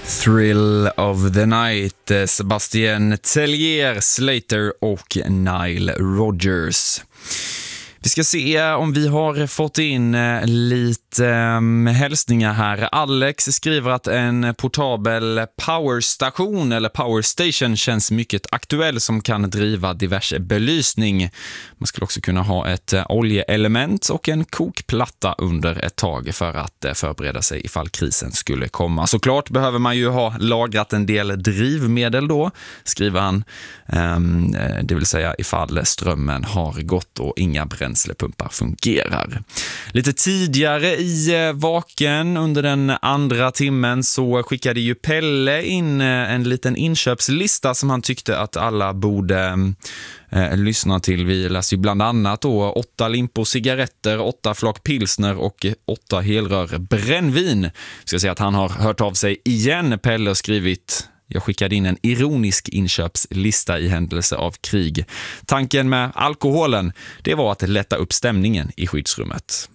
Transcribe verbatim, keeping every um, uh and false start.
Thrill of the Night, Sebastian Tellier, Slater och Nile Rodgers. Vi ska se om vi har fått in lite um, hälsningar här. Alex skriver att en portabel powerstation eller powerstation känns mycket aktuell som kan driva diverse belysning. Man skulle också kunna ha ett uh, oljeelement och en kokplatta under ett tag för att uh, förbereda sig ifall krisen skulle komma. Såklart behöver man ju ha lagrat en del drivmedel då, skriver han. Um, det vill säga ifall strömmen har gått och inga bränslen pumpar fungerar. Lite tidigare i vaken under den andra timmen så skickade ju Pelle in en liten inköpslista som han tyckte att alla borde eh, lyssna till. Vi läser ju bland annat då åtta limpor cigaretter, åtta flak pilsner och åtta helrör brännvin. Ska säga att han har hört av sig igen. Pelle har skrivit: jag skickade in en ironisk inköpslista i händelse av krig. Tanken med alkoholen, det var att lätta upp stämningen i skyddsrummet.